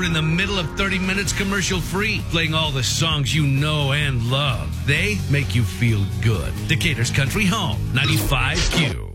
We're in the middle of 30 minutes commercial-free, playing all the songs you know and love. They make you feel good. Decatur's Country Home, 95Q.